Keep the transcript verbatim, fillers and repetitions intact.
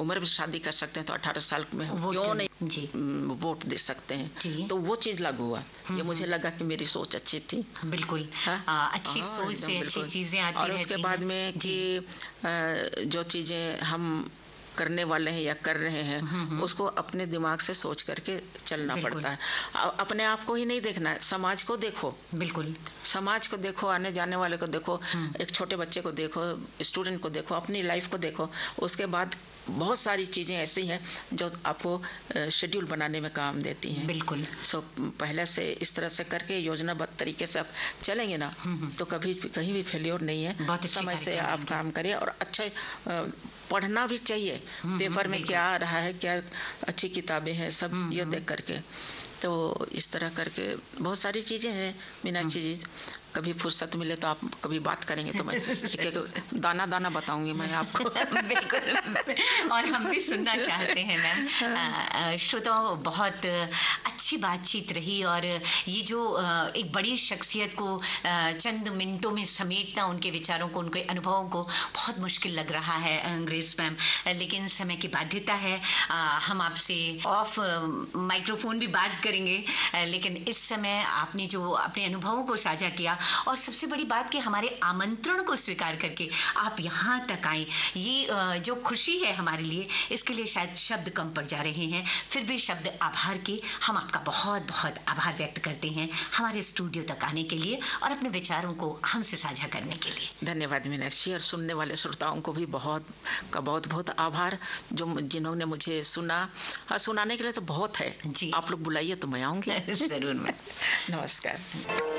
उम्र में शादी कर सकते हैं तो अठारह साल में हम क्यों नहीं जी वोट दे सकते हैं। तो वो चीज लागू हुआ। ये मुझे लगा कि मेरी सोच अच्छी थी। बिल्कुल आ, अच्छी आ, सोच से अच्छी चीजें आती और उसके बाद में कि जो चीजें हम करने वाले हैं या कर रहे हैं उसको अपने दिमाग से सोच करके चलना पड़ता है। अपने आप को ही नहीं देखना है, समाज को देखो। बिल्कुल समाज को देखो, आने जाने वाले को देखो, एक छोटे बच्चे को देखो, स्टूडेंट को देखो, अपनी लाइफ को देखो। उसके बाद बहुत सारी चीजें ऐसी हैं जो आपको शेड्यूल बनाने में काम देती हैं। बिल्कुल सो पहले से इस तरह से करके योजनाबद्ध तरीके से आप चलेंगे ना तो कभी कहीं भी फेल्योर नहीं है। समय से आप काम करिए और अच्छा पढ़ना भी चाहिए। पेपर में क्या आ रहा है, क्या अच्छी किताबें हैं, सब ये देख करके। तो इस तरह करके बहुत सारी चीजें हैं मीनाक्षी जी। कभी फुर्सत मिले तो आप कभी बात करेंगे तो मैं एक दाना दाना बताऊंगी मैं आपको। बिल्कुल और हम भी सुनना चाहते हैं मैम। श्रोताओं, बहुत अच्छी बातचीत रही और ये जो एक बड़ी शख्सियत को चंद मिनटों में समेटना, उनके विचारों को, उनके अनुभवों को बहुत मुश्किल लग रहा है ग्रेस मैम, लेकिन समय की बाध्यता है। हम आपसे ऑफ माइक्रोफोन भी बात करेंगे, लेकिन इस समय आपने जो अपने अनुभवों को साझा किया और सबसे बड़ी बात कि हमारे आमंत्रण को स्वीकार करके आप यहाँ तक आए, ये जो खुशी है हमारे लिए, इसके लिए शायद शब्द कम पड़ जा रहे हैं। फिर भी शब्द आभार के हम आपका बहुत बहुत आभार व्यक्त करते हैं हमारे स्टूडियो तक आने के लिए और अपने विचारों को हमसे साझा करने के लिए। धन्यवाद मीनाक्षी, और सुनने वाले श्रोताओं को भी बहुत का बहुत बहुत आभार जो जिन्होंने मुझे सुना। हाँ, सुनाने के लिए तो बहुत है जी। आप लोग बुलाइए तो मैं आऊंगी जरूर। मैं नमस्कार।